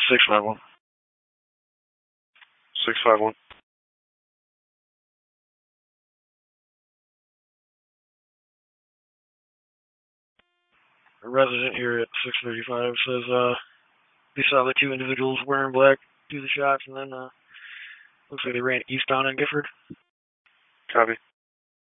651. 651. A resident here at 635 says, they saw the two individuals wearing black do the shots, and then, looks like they ran eastbound on Gifford. Copy.